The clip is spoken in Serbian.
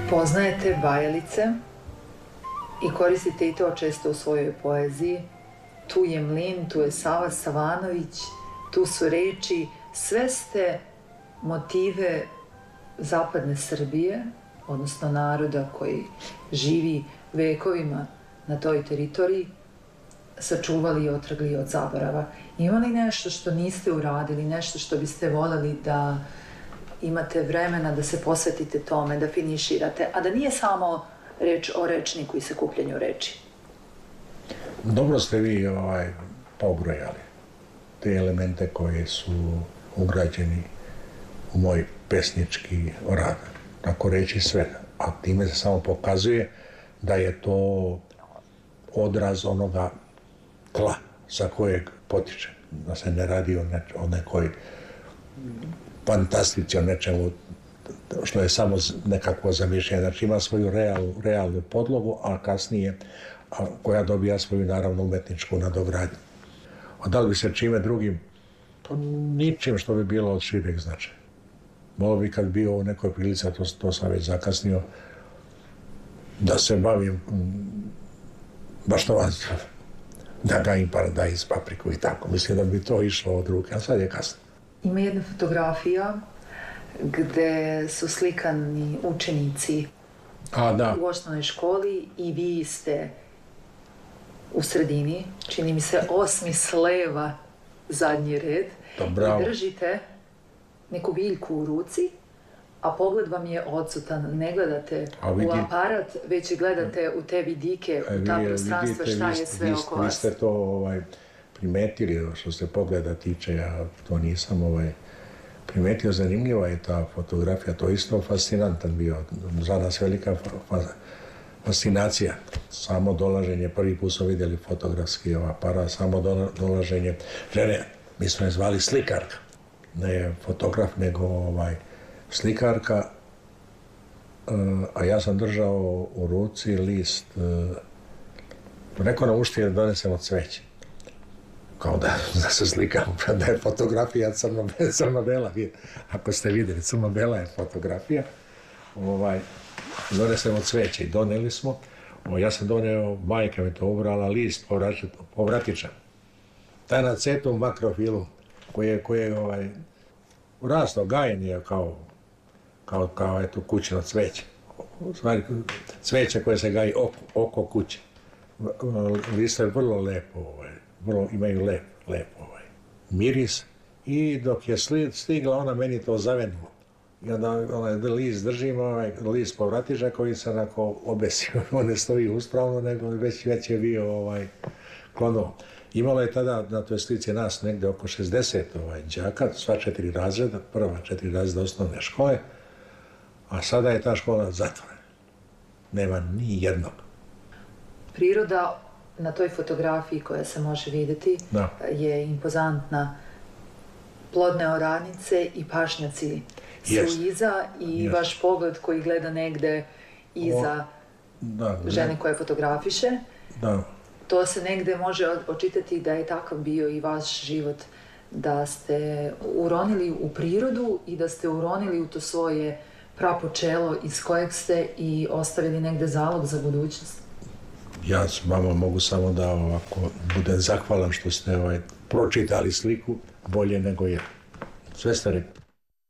Poznajete bajalice i koristite i to često u svojoj poeziji. Tu je mlin, tu je Sava Savanović, tu su reči. Sve ste motive zapadne Srbije, odnosno naroda koji živi vekovima na toj teritoriji, sačuvali i otrgli od zaborava. Ima li nešto što niste uradili, nešto što biste voljeli da imate vremena da se posvetite tome, da finiširate, a da nije samo reč o rečniku i sakupljanju reči? Dobro ste vi pobrojali te elemente koje su ugrađeni u moj pesnički rad. Tako reći sve, a time se samo pokazuje da je to odraz onoga tla sa kojeg potiče. Da se ne radi o nekoj fantastici, o nečemu što je samo nekakvo zamišljanje. Znači ima svoju realnu podlogu, a kasnije koja dobija svoju naravno umetničku nadogradnju. A da li bi se čime drugim? Pa ničim što bi bilo od šireg značaja. Malo bi kad bio u nekoj prilici, a to sam već zakasnio, da se bavim baštovanstvom, da gajim paradajz, papriku i tako. Mislim da bi to išlo od ruke, a sad je kasno. Ima jedna fotografija gde su slikani učenici u osnovnoj školi i vi ste u sredini, čini mi se 8. s leva zadnji red. I držite neku biljku u ruci, a pogled vam je odsutan. Ne gledate u aparat, već gledate u te vidike, u ta prostranstva, šta je sve oko vas. Vi ste to primetili, što se pogleda tiče, ja to nisam primetio. Zanimljiva je ta fotografija, to je isto fascinantan bio, za nas velika fascinacija. Samo dolaženje, prvi put smo vidjeli fotografski aparat, samo dolaženje žene, mi smo je zvali slikarka, ne fotograf, nego slikarka, a ja sam držao u ruci list, neko nam ušti da donesemo cveće. Kao da se slikam, da je fotografija crno-bela, ako ste vidjeli, crno-bela je fotografija. Donesemo cveće i doneli smo. Ja sam doneo, majka mi to ubrala, list povratičan. Tanacetum makrofilum, koji je urastao, gajen je kao eto kućno cveće. U stvari, cveće koje se gaji oko kuće. Listo je vrlo lepo, imaju lep miris. I dok je stigla, ona meni to zavenulo. I onda onaj list držim, list povratiža koji se onako obesio. On ne stoji uspravno, nego već je bio klonovo. Imalo je tada na toj slici nas negde oko 60 đaka, sva 4 razreda, prva 4 razreda osnovne škole, a sada je ta škola zatvorena. Nema ni jednog. Priroda na toj fotografiji koja se može vidjeti je impozantna. Plodne oranice i pašnjaci su iza i vaš pogled koji gleda negde iza žene koje fotografiše. To se negde može očitati da je takav bio i vaš život, da ste uronili u prirodu i da ste uronili u to svoje prapočelo iz kojeg ste i ostavili negde zalog za budućnost. Ja vama mogu samo da ovako budem zahvalan što ste pročitali sliku bolje nego ja. Sve ste rekli.